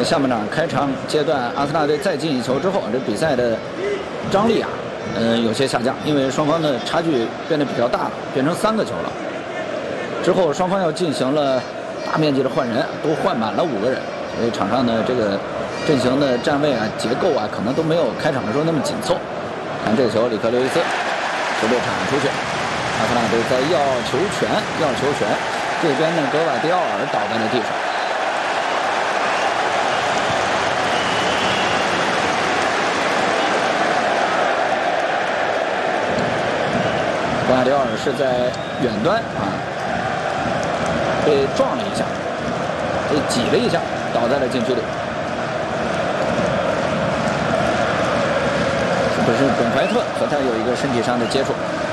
在下半场开场阶段，阿森纳队再进一球之后，这比赛的张力啊，有些下降，因为双方的差距变得比较大了，变成3个球了。之后双方要进行了大面积的换人，都换满了5个人，所以场上的这个阵型的站位啊、结构啊，可能都没有开场的时候那么紧凑。看这个球，里克·刘易斯就被铲出去，阿森纳队在要球权，这边呢，格瓦迪奥尔倒在了地上。格瓦迪奥尔是在远端啊，被撞了一下，被挤了一下，倒在了禁区里。是不是本怀特和他有一个身体上的接触？